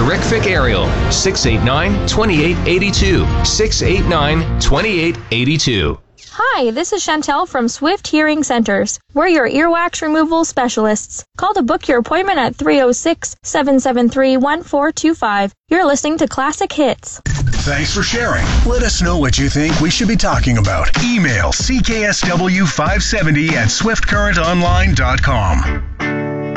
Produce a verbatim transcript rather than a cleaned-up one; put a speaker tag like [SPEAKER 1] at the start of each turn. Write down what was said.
[SPEAKER 1] Terrific Ariel, six eight nine, two eight eight two, six eight nine, two eight eight two.
[SPEAKER 2] Hi, this is Chantel from Swift Hearing Centers. We're your earwax removal specialists. Call to book your appointment at three oh six, seven seven three, one four two five. You're listening to Classic Hits.
[SPEAKER 3] Thanks for sharing. Let us know what you think we should be talking about. Email C K S W five seventy at swift current online dot com.